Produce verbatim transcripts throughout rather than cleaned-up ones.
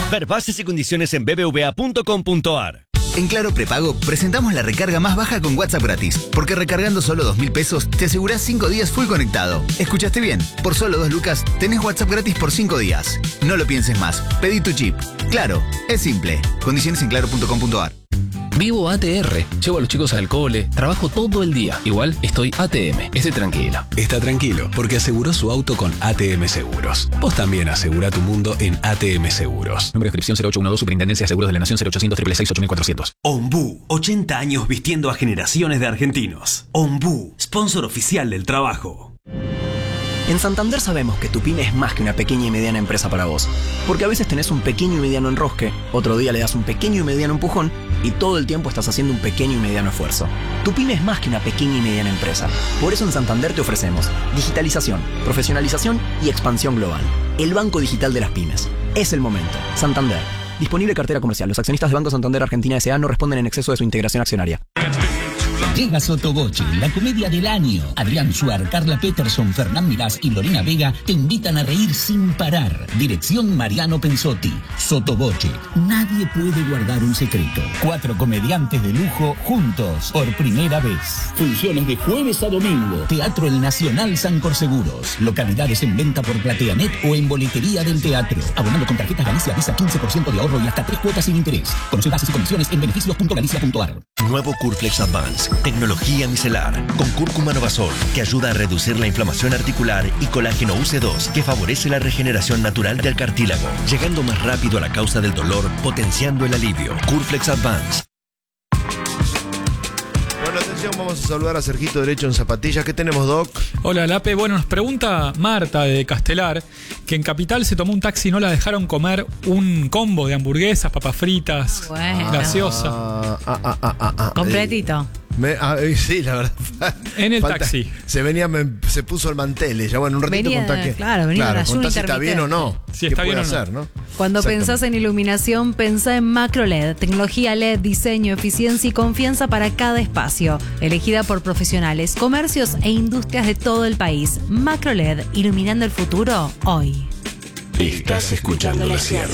Ver bases y condiciones en b b v a punto com punto a r. En Claro Prepago presentamos la recarga más baja con WhatsApp gratis, porque recargando solo dos mil pesos te asegurás cinco días full conectado. ¿Escuchaste bien? Por solo dos lucas tenés WhatsApp gratis por cinco días. No lo pienses más, pedí tu chip. Claro, es simple. Condiciones en claro punto com punto a r. Vivo A T R, llevo a los chicos al cole, trabajo todo el día. Igual estoy A T M, esté tranquilo. Está tranquilo, porque aseguró su auto con A T M Seguros. Vos también asegura tu mundo en A T M Seguros. Número de inscripción cero ocho uno dos, Superintendencia de Seguros de la Nación cero ochocientos, seis seis seis, ocho mil cuatrocientos. Ombú, ochenta años vistiendo a generaciones de argentinos. Ombú, sponsor oficial del trabajo. En Santander sabemos que tu pyme es más que una pequeña y mediana empresa para vos. Porque a veces tenés un pequeño y mediano enrosque, otro día le das un pequeño y mediano empujón y todo el tiempo estás haciendo un pequeño y mediano esfuerzo. Tu pyme es más que una pequeña y mediana empresa. Por eso en Santander te ofrecemos digitalización, profesionalización y expansión global. El banco digital de las pymes. Es el momento. Santander. Disponible cartera comercial. Los accionistas de Banco Santander Argentina S A no responden en exceso de su integración accionaria. Llega Sotoboche, la comedia del año. Adrián Suar, Carla Peterson, Fernán Mirás y Lorena Vega te invitan a reír sin parar. Dirección Mariano Pensotti. Sotoboche, nadie puede guardar un secreto. Cuatro comediantes de lujo juntos por primera vez. Funciones de jueves a domingo. Teatro El Nacional San Corseguros. Localidades en venta por PlateaNet o en boletería del teatro. Abonando con tarjetas Galicia Visa quince por ciento de ahorro y hasta tres cuotas sin interés. Conoce bases y condiciones en beneficios punto galicia punto a r. Nuevo Curflex Advance. Tecnología micelar con cúrcuma Novasol que ayuda a reducir la inflamación articular y colágeno U C dos que favorece la regeneración natural del cartílago, llegando más rápido a la causa del dolor, potenciando el alivio. Curflex Advance. Bueno, atención, vamos a saludar a Sergito Derecho en Zapatillas. ¿Qué tenemos, Doc? Hola, Lape. Bueno, nos pregunta Marta de Castelar que en Capital se tomó un taxi y no la dejaron comer un combo de hamburguesas, papas fritas, bueno. gaseosa. Ah, ah, ah, ah, ah, ah. Completito. Me, ah, sí, la verdad. En el Falta, taxi. Se venía, me, se puso el mantel. Ya bueno, un ratito venía, contá que. Claro, venía claro, una contá si ayuda está bien o no. Si ¿Qué está puede bien o no? hacer, no? Cuando pensás en iluminación, pensá en Macro L E D. Tecnología L E D, diseño, eficiencia y confianza para cada espacio. Elegida por profesionales, comercios e industrias de todo el país. Macro L E D, iluminando el futuro hoy. Estás escuchando la cien.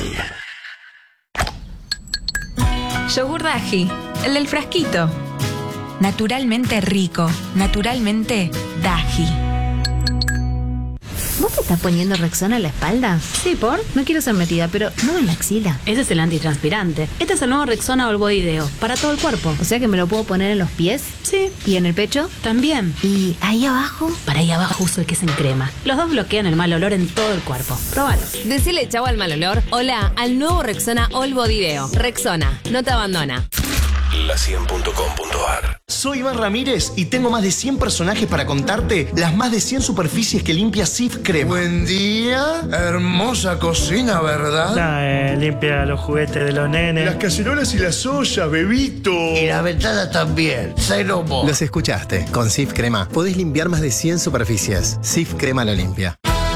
Yogur Daji, el del frasquito. Naturalmente rico, naturalmente Daji. ¿Vos te estás poniendo Rexona en la espalda? Sí, ¿por? No quiero ser metida, pero no en la axila. Ese es el antitranspirante. Este es el nuevo Rexona All Body Deo, para todo el cuerpo. O sea que me lo puedo poner en los pies. Sí. ¿Y en el pecho? También. ¿Y ahí abajo? Para ahí abajo uso el que es en crema. Los dos bloquean el mal olor en todo el cuerpo. Próbalo. Decile chau al mal olor. Hola al nuevo Rexona All Body Deo. Rexona, no te abandona. la cien punto com punto a r. Soy Iván Ramírez y tengo más de cien personajes para contarte las más de cien superficies que limpia Cif Crema. Buen día, hermosa cocina, ¿verdad? Nah, eh, limpia los juguetes de los nenes. Las cacerolas y las ollas, bebito. Y la ventana también. Cero mo. Los escuchaste. Con Cif Crema podés limpiar más de cien superficies. Cif Crema lo limpia.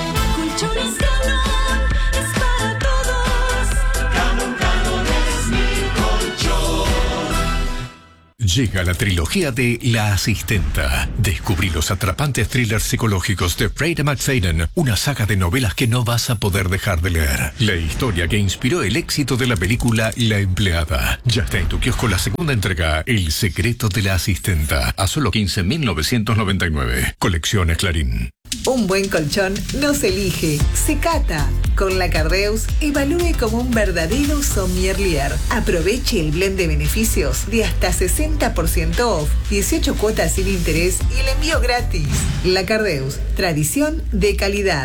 Llega la trilogía de La Asistenta. Descubrí los atrapantes thrillers psicológicos de Freida McFadden, una saga de novelas que no vas a poder dejar de leer. La historia que inspiró el éxito de la película La Empleada. Ya está en tu kiosco la segunda entrega, El secreto de la asistenta, a solo quince mil novecientos noventa y nueve. Colecciones Clarín. Un buen colchón no se elige, se cata. Con la Cardeus, evalúe como un verdadero sommelier. Aproveche el blend de beneficios de hasta sesenta por ciento off, dieciocho cuotas sin interés y el envío gratis. La Cardeus, tradición de calidad.